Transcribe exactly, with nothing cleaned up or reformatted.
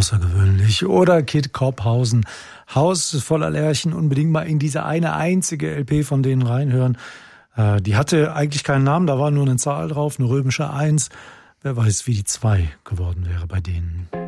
außergewöhnlich. Oder Kid Kopphausen, Haus voller Lerchen, unbedingt mal in diese eine einzige L P von denen reinhören. Äh, die hatte eigentlich keinen Namen, da war nur eine Zahl drauf, eine römische Eins. Wer weiß, wie die zwei geworden wäre bei denen.